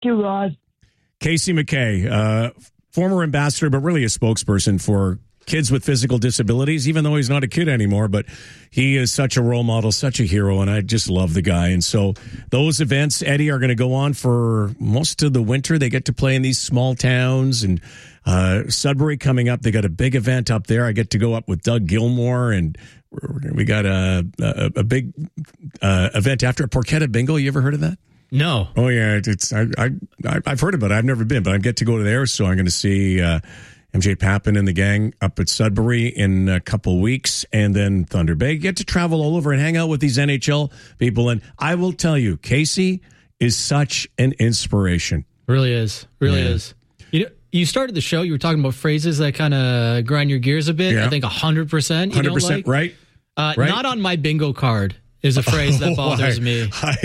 you, Rod. Casey McKay, former ambassador, but really a spokesperson for kids with physical disabilities, even though he's not a kid anymore. But he is such a role model, such a hero, and I just love the guy. And so those events, Eddie, are going to go on for most of the winter. They get to play in these small towns. And Sudbury coming up, they got a big event up there. I get to go up with Doug Gilmore, and we got a big event after Porchetta Bingo. You ever heard of that? No. Oh yeah, I've heard about it. I've never been, but I get to go there, so I'm going to see MJ Pappen and the gang up at Sudbury in a couple weeks, and then Thunder Bay. Get to travel all over and hang out with these NHL people, and I will tell you, Casey is such an inspiration. Really is. Really is. You started the show, you were talking about phrases that kind of grind your gears a bit. Yeah. I think 100%. 100% right. Not on my bingo card is a phrase that bothers me.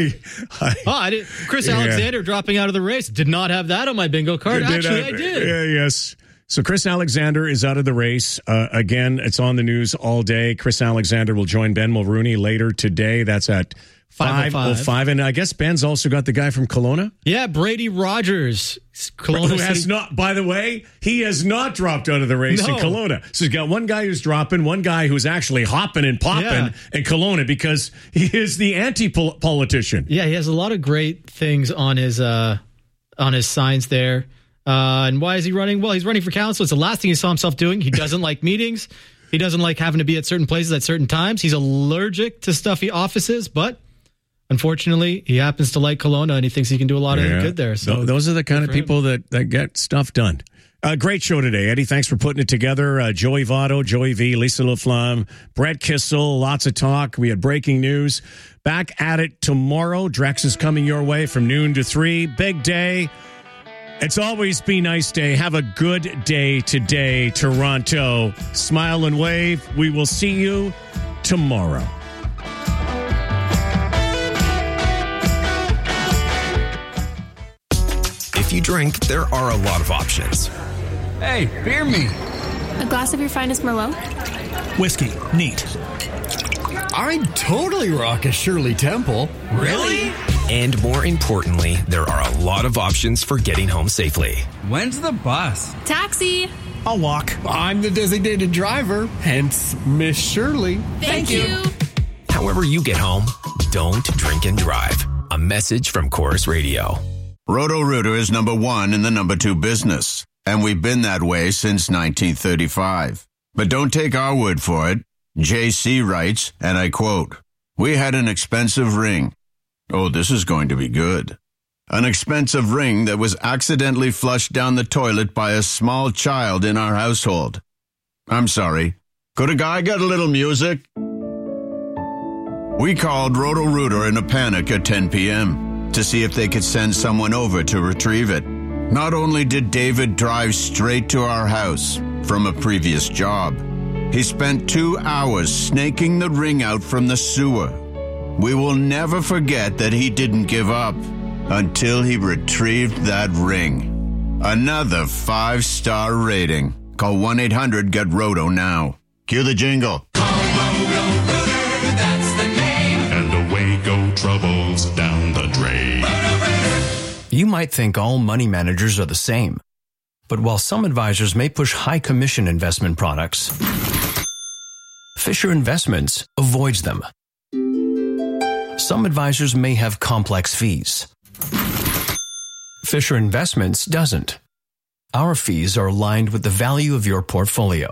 Chris Alexander dropping out of the race. Did not have that on my bingo card. Actually, I did. Yeah, yes. So Chris Alexander is out of the race. Again, it's on the news all day. Chris Alexander will join Ben Mulrooney later today. That's at 5:05. And I guess Ben's also got the guy from Kelowna. Yeah, Brady Rogers. Kelowna who has not, by the way, he has not dropped out of the race in Kelowna. So he's got one guy who's dropping, one guy who's actually hopping and popping in Kelowna because he is the anti-politician. Yeah, he has a lot of great things on his signs there. And why is he running? Well, he's running for council. It's the last thing he saw himself doing. He doesn't like meetings. He doesn't like having to be at certain places at certain times. He's allergic to stuffy offices, but unfortunately, he happens to like Kelowna, and he thinks he can do a lot of good there. So those are the kind of people that get stuff done. Great show today, Eddie. Thanks for putting it together. Joey Votto, Joey V, Lisa LaFlamme, Brett Kissel, lots of talk. We had breaking news. Back at it tomorrow. Drex is coming your way from noon to 3. Big day. It's always Be Nice Day. Have a good day today, Toronto. Smile and wave. We will see you tomorrow. If you drink, there are a lot of options. Hey, beer me. A glass of your finest Merlot? Whiskey. Neat. I'd totally rock a Shirley Temple. Really? And more importantly, there are a lot of options for getting home safely. When's the bus? Taxi. I'll walk. I'm the designated driver, hence Miss Shirley. Thank you. However you get home, don't drink and drive. A message from Chorus Radio. Roto-Rooter is number 1 in the number 2 business, and we've been that way since 1935. But don't take our word for it. JC writes, and I quote, "We had an expensive ring. Oh, this is going to be good. An expensive ring that was accidentally flushed down the toilet by a small child in our household. I'm sorry. Could a guy get a little music?" We called Roto-Rooter in a panic at 10 p.m. to see if they could send someone over to retrieve it. Not only did David drive straight to our house from a previous job, he spent 2 hours snaking the ring out from the sewer. We will never forget that he didn't give up until he retrieved that ring. Another 5-star rating. Call 1-800-GET-ROTO now. Cue the jingle. Call Roto-Rooter, that's the name. And away go troubles down the drain. You might think all money managers are the same. But while some advisors may push high commission investment products, Fisher Investments avoids them. Some advisors may have complex fees. Fisher Investments doesn't. Our fees are aligned with the value of your portfolio.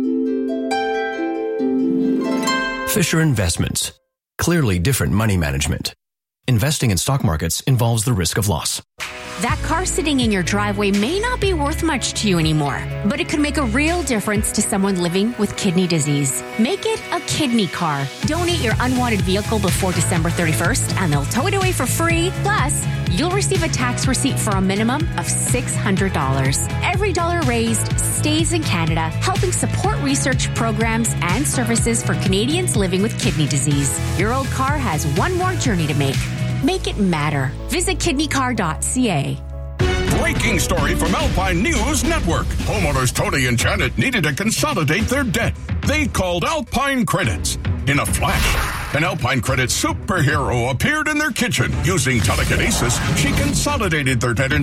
Fisher Investments. Clearly different money management. Investing in stock markets involves the risk of loss. That car sitting in your driveway may not be worth much to you anymore, but it could make a real difference to someone living with kidney disease. Make it a kidney car. Donate your unwanted vehicle before December 31st, and they'll tow it away for free. Plus, you'll receive a tax receipt for a minimum of $600. Every dollar raised stays in Canada, helping support research programs and services for Canadians living with kidney disease. Your old car has one more journey to make. Make it matter. Visit kidneycar.ca. Breaking story from Alpine News Network. Homeowners Tony and Janet needed to consolidate their debt. They called Alpine Credits. In a flash, An Alpine Credit superhero appeared in their kitchen. Using telekinesis, she consolidated their debt